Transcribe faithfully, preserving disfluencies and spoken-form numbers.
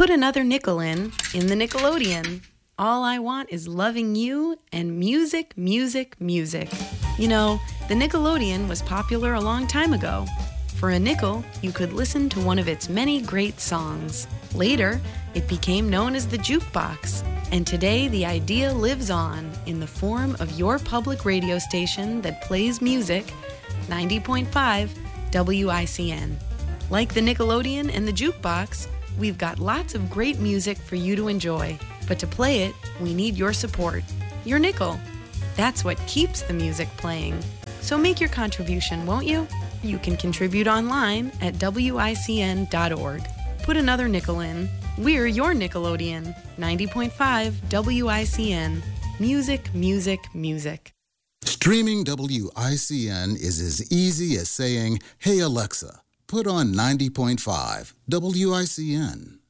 Put another nickel in, in the Nickelodeon. All I Want Is Loving You and Music, Music, Music. You know, the Nickelodeon was popular a long time ago. For a nickel, you could listen to one of its many great songs. Later, it became known as the jukebox. And today, the idea lives on in the form of your public radio station that plays music, ninety point five W I C N. Like the Nickelodeon and the jukebox, we've got lots of great music for you to enjoy. But to play it, we need your support. Your nickel. That's what keeps the music playing. So make your contribution, won't you? You can contribute online at W I C N dot org. Put another nickel in. We're your Nickelodeon. ninety point five W I C N. Music, music, music. Streaming W I C N is as easy as saying, "Hey Alexa, put on ninety point five W I C N."